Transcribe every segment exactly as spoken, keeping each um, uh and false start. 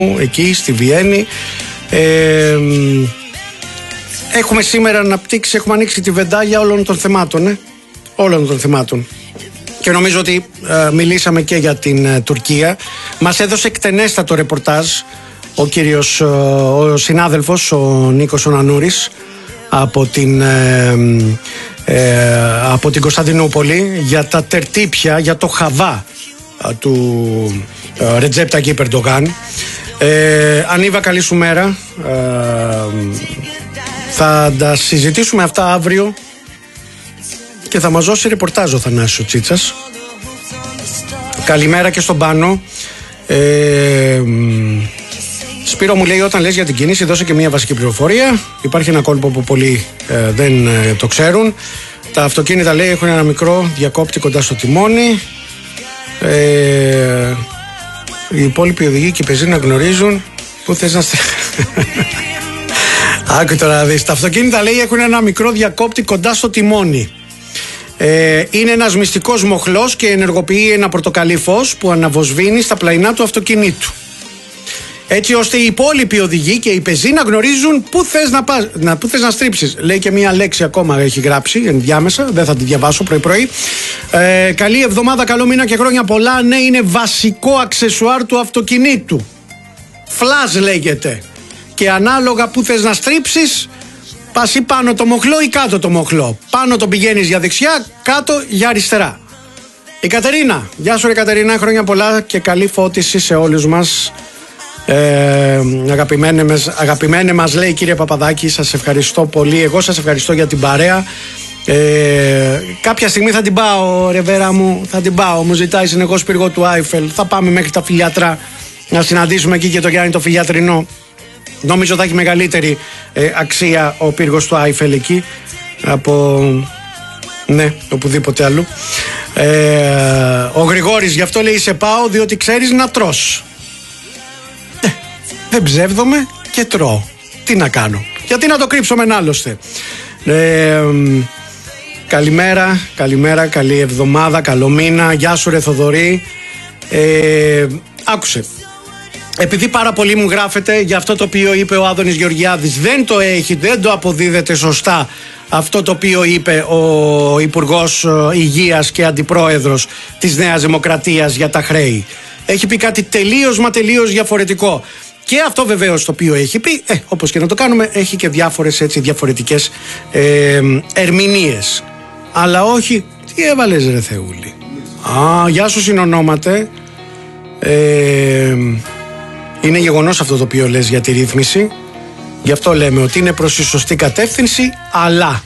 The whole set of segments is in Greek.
εκεί στη Βιέννη. Ε, έχουμε σήμερα αναπτύξει, έχουμε ανοίξει τη βεντάλια όλων των θεμάτων, ε, όλων των θεμάτων. Και νομίζω ότι ε, μιλήσαμε και για την ε, Τουρκία. Μας έδωσε εκτενέστατο ρεπορτάζ ο κύριος, ε, ο συνάδελφος, ο Νίκος Ονανούρης, από την, ε, ε, από την Κωνσταντινούπολη, για τα τερτύπια, για το χαβά ε, του ε, Ρετζέπ Ταγιίπ Ερντογάν. Ε, Ανίβα, καλή σου μέρα. Ε, θα τα συζητήσουμε αυτά αύριο και θα μας δώσει ρεπορτάζ ο Θανάσης Τσίτσας. Καλημέρα και στον Πάνο. ε, Σπύρο, μου λέει, όταν λες για την κίνηση δώσε και μια βασική πληροφορία. Υπάρχει ένα κόλπο που πολλοί ε, δεν ε, το ξέρουν. Τα αυτοκίνητα, λέει, έχουν ένα μικρό διακόπτη κοντά στο τιμόνι. ε, Οι υπόλοιποι οδηγοί και οι πεζοί να γνωρίζουν πού θες να στρέψεις. Άκου τώρα να δεις. Τα αυτοκίνητα, λέει, έχουν ένα μικρό διακόπτη κοντά στο τιμόνι. Ε, είναι ένας μυστικός μοχλός και ενεργοποιεί ένα πορτοκαλί φως που αναβοσβήνει στα πλαϊνά του αυτοκινήτου. Έτσι ώστε οι υπόλοιποι οδηγοί και οι πεζοί να γνωρίζουν πού θες να, πας, να, πού θες να στρίψεις. Λέει και μία λέξη ακόμα έχει γράψει ενδιάμεσα, δεν θα τη διαβάσω πρωί-πρωί. Ε, καλή εβδομάδα, καλό μήνα και χρόνια πολλά. Ναι, είναι βασικό αξεσουάρ του αυτοκινήτου. Φλάζ λέγεται. Και ανάλογα που θες να στρίψεις, πας ή πάνω το μοχλό ή κάτω το μοχλό. Πάνω το πηγαίνεις για δεξιά, κάτω για αριστερά. Η Κατερίνα. Γεια σου ρε Κατερίνα, χρόνια πολλά και καλή φώτιση σε όλους μας. Ε, αγαπημένε, μας, αγαπημένε μας, λέει, κύριε Παπαδάκη, σας ευχαριστώ πολύ. Εγώ σας ευχαριστώ για την παρέα. ε, Κάποια στιγμή θα την πάω, ρε Βέρα μου, θα την πάω. Μου ζητάει συνεχώς πύργο του Άιφελ. Θα πάμε μέχρι τα Φιλιάτρα να συναντήσουμε εκεί και το Γιάννη το Φιλιάτρινο. Νομίζω θα έχει μεγαλύτερη ε, αξία ο πύργος του Άιφελ εκεί από, ναι, οπουδήποτε αλλού. ε, Ο Γρηγόρης γι' αυτό λέει σε πάω διότι ξέρεις να τρως. Δεν ψεύδομαι και τρώω. Τι να κάνω, γιατί να το κρύψω μεν άλλωστε. ε, Καλημέρα, καλημέρα, καλή εβδομάδα, καλό μήνα. Γεια σου ρε Θοδωρή. ε, Άκουσε. Επειδή πάρα πολύ μου γράφετε για αυτό το οποίο είπε ο Άδωνης Γεωργιάδης, δεν το έχει, δεν το αποδίδεται σωστά αυτό το οποίο είπε ο Υπουργός Υγείας και Αντιπρόεδρος της Νέας Δημοκρατίας για τα χρέη. Έχει πει κάτι τελείως μα τελείως διαφορετικό. Και αυτό βεβαίως το οποίο έχει πει, ε, όπως και να το κάνουμε, έχει και διάφορες έτσι διαφορετικές ε, ερμηνείες. Αλλά όχι, τι έβαλες ρε Θεούλη. Α, γεια σου συνονόματε. Ε, είναι γεγονός αυτό το οποίο λες για τη ρύθμιση. Γι' αυτό λέμε ότι είναι προς τη σωστή κατεύθυνση, αλλά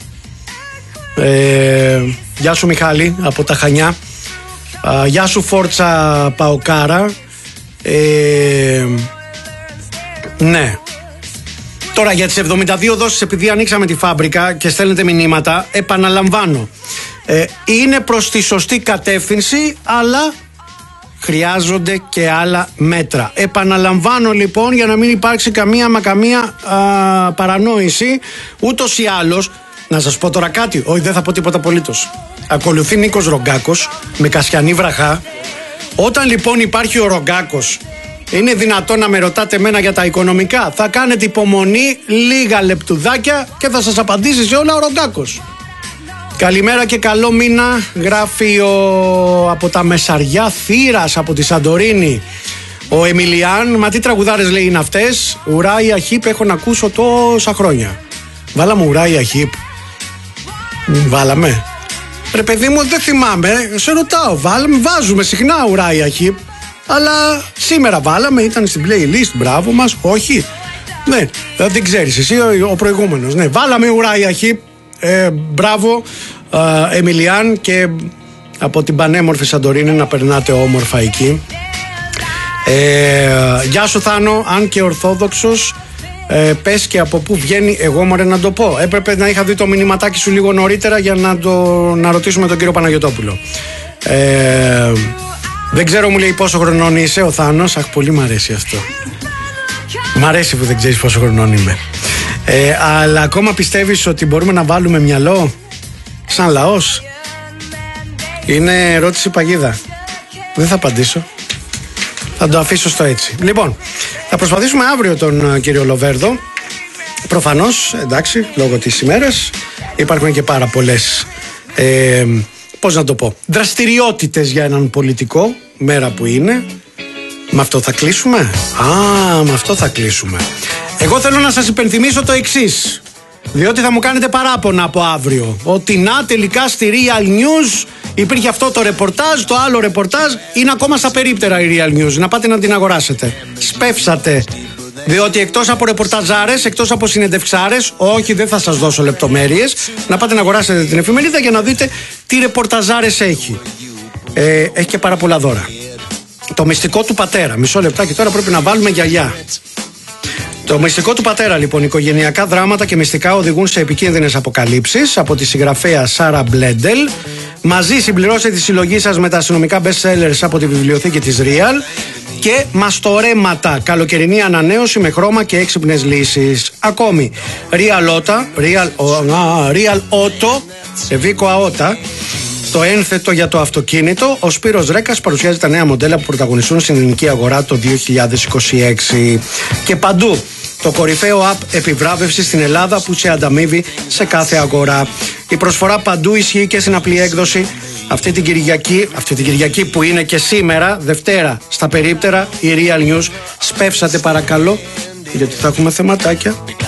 ε, γεια σου Μιχάλη από τα Χανιά. Α, γεια σου Φόρτσα Παοκάρα. ε, Ναι. Τώρα για τις εβδομήντα δύο δόσεις, επειδή ανοίξαμε τη φάμπρικα και στέλνετε μηνύματα, επαναλαμβάνω, ε, είναι προς τη σωστή κατεύθυνση, αλλά χρειάζονται και άλλα μέτρα. Επαναλαμβάνω λοιπόν, για να μην υπάρξει καμία μα καμία α, παρανόηση. Ούτως ή άλλως, να σας πω τώρα κάτι, όχι δεν θα πω τίποτα απολύτως. Ακολουθεί Νίκος Ρογκάκος με Κασιανή Βραχά. Όταν λοιπόν υπάρχει ο Ρογκάκος, είναι δυνατόν να με ρωτάτε εμένα για τα οικονομικά? Θα κάνετε υπομονή λίγα λεπτουδάκια και θα σας απαντήσει σε όλα ο Ρογκάκος. Καλημέρα και καλό μήνα, γράφει ο, από τα Μεσαριά Θήρας, από τη Σαντορίνη, ο Εμιλιάν. Μα τι τραγουδάρες, λέει, είναι αυτές? Ουράια Χίπ έχω να ακούσω τόσα χρόνια. Βάλαμε Ουράια Χίπ? Βάλαμε. Ρε παιδί μου, δεν θυμάμαι, σε ρωτάω. Βάλαμε, βάζουμε συχνά Ουράια Χίπ, αλλά σήμερα βάλαμε, ήταν στην playlist. Μπράβο μας, όχι. Ναι, δεν ξέρεις εσύ, ο, ο προηγούμενος. Ναι, βάλαμε Ουράια Χίπ. Ε, μπράβο, ε, Εμιλιάν, και από την πανέμορφη Σαντορίνη να περνάτε όμορφα εκεί. ε, Γεια σου Θάνο, αν και ορθόδοξος, ε, πες και από πού βγαίνει, εγώ μωρέ να το πω. Έπρεπε να είχα δει το μηνυματάκι σου λίγο νωρίτερα για να, το, να ρωτήσουμε τον κύριο Παναγιωτόπουλο. ε, Δεν ξέρω, μου λέει, πόσο χρονών είσαι ο Θάνος. Αχ, πολύ μ' αρέσει αυτό. Μ' αρέσει που δεν ξέρεις πόσο χρονών είμαι. Ε, αλλά ακόμα πιστεύεις ότι μπορούμε να βάλουμε μυαλό σαν λαός? Είναι ερώτηση παγίδα. Δεν θα απαντήσω. Θα το αφήσω στο έτσι. Λοιπόν, Θα προσπαθήσουμε αύριο τον κύριο Λοβέρδο. Προφανώς, εντάξει, λόγω της ημέρας υπάρχουν και πάρα πολλές ε, πώς να το πω, δραστηριότητες για έναν πολιτικό, μέρα που είναι. Με αυτό θα κλείσουμε. Α, με αυτό θα κλείσουμε. Εγώ θέλω να σας υπενθυμίσω το εξής, διότι θα μου κάνετε παράπονα από αύριο, ότι να τελικά στη Real News υπήρχε αυτό το ρεπορτάζ, το άλλο ρεπορτάζ είναι ακόμα στα περίπτερα η Real News. Να πάτε να την αγοράσετε. Σπεύσατε. Διότι εκτός από ρεπορταζάρες, εκτός από συνεντευξάρες, όχι, δεν θα σας δώσω λεπτομέρειες, να πάτε να αγοράσετε την εφημερίδα για να δείτε τι ρεπορταζάρες έχει. Ε, έχει και πάρα πολλά δώρα. Το μυστικό του πατέρα. Μισό λεπτάκι τώρα, πρέπει να βάλουμε γυαλιά. Το μυστικό του πατέρα, λοιπόν, οικογενειακά δράματα και μυστικά οδηγούν σε επικίνδυνες αποκαλύψεις, από τη συγγραφέα Σάρα Μπλέντελ. Μαζί συμπληρώστε τη συλλογή σας με τα αστυνομικά best sellers από τη βιβλιοθήκη της Real. Και μαστορέματα, καλοκαιρινή ανανέωση με χρώμα και έξυπνες λύσεις. Ακόμη, Real Auto, Real, Real Auto, Βίκο Αότα, το ένθετο για το αυτοκίνητο. Ο Σπύρος Ρέκας παρουσιάζει τα νέα μοντέλα που πρωταγωνιστούν στην ελληνική αγορά το δύο χιλιάδες είκοσι έξι. Και παντού, το κορυφαίο app επιβράβευση στην Ελλάδα που σε ανταμείβει σε κάθε αγορά. Η προσφορά παντού ισχύει και στην απλή έκδοση. Αυτή την Κυριακή, αυτή την Κυριακή που είναι και σήμερα, Δευτέρα, στα περίπτερα, η Real News. Σπεύσατε παρακαλώ, γιατί θα έχουμε θεματάκια.